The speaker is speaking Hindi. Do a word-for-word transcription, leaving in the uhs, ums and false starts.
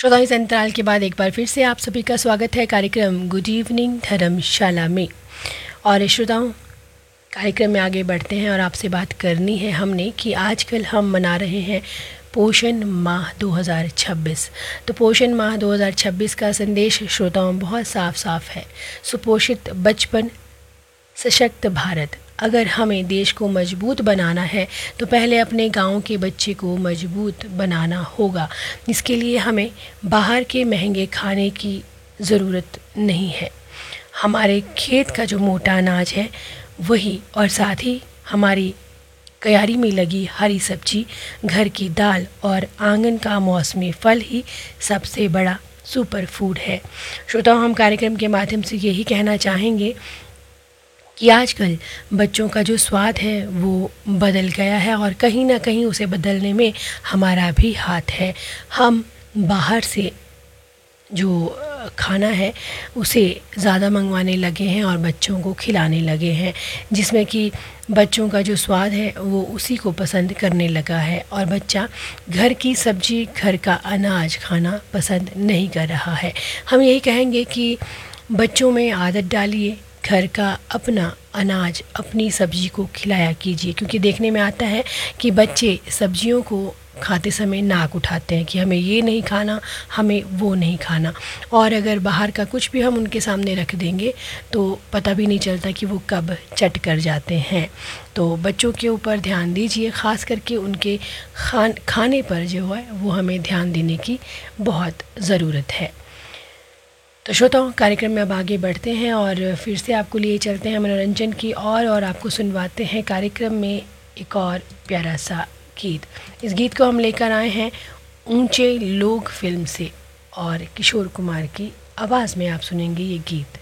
श्रोताओं, इस अंतराल के बाद एक बार फिर से आप सभी का स्वागत है कार्यक्रम गुड इवनिंग धर्मशाला में। और श्रोताओं, कार्यक्रम में आगे बढ़ते हैं और आपसे बात करनी है हमने कि आजकल हम मना रहे हैं पोषण माह दो हज़ार छब्बीस। तो पोषण माह दो हज़ार छब्बीस का संदेश श्रोताओं बहुत साफ साफ है। सुपोषित बचपन, सशक्त भारत। अगर हमें देश को मजबूत बनाना है तो पहले अपने गांव के बच्चे को मजबूत बनाना होगा। इसके लिए हमें बाहर के महंगे खाने की ज़रूरत नहीं है। हमारे खेत का जो मोटा अनाज है वही, और साथ ही हमारी क्यारी में लगी हरी सब्जी, घर की दाल और आंगन का मौसमी फल ही सबसे बड़ा सुपर फूड है। श्रोताओं, हम कार्यक्रम के माध्यम से यही कहना चाहेंगे कि आजकल बच्चों का जो स्वाद है वो बदल गया है और कहीं ना कहीं उसे बदलने में हमारा भी हाथ है। हम बाहर से जो खाना है उसे ज़्यादा मंगवाने लगे हैं और बच्चों को खिलाने लगे हैं, जिसमें कि बच्चों का जो स्वाद है वो उसी को पसंद करने लगा है और बच्चा घर की सब्जी, घर का अनाज खाना पसंद नहीं कर रहा है। हम यही कहेंगे कि बच्चों में आदत डालिए, घर का अपना अनाज, अपनी सब्जी को खिलाया कीजिए, क्योंकि देखने में आता है कि बच्चे सब्जियों को खाते समय नाक उठाते हैं कि हमें ये नहीं खाना, हमें वो नहीं खाना। और अगर बाहर का कुछ भी हम उनके सामने रख देंगे तो पता भी नहीं चलता कि वो कब चट कर जाते हैं। तो बच्चों के ऊपर ध्यान दीजिए, ख़ास करके उनके खान खाने पर जो है वो हमें ध्यान देने की बहुत ज़रूरत है। तो श्रोताओं, कार्यक्रम में अब आगे बढ़ते हैं और फिर से आपको लिए चलते हैं मनोरंजन की और और आपको सुनवाते हैं कार्यक्रम में एक और प्यारा सा गीत। इस गीत को हम लेकर आए हैं ऊंचे लोग फिल्म से और किशोर कुमार की आवाज़ में आप सुनेंगे ये गीत।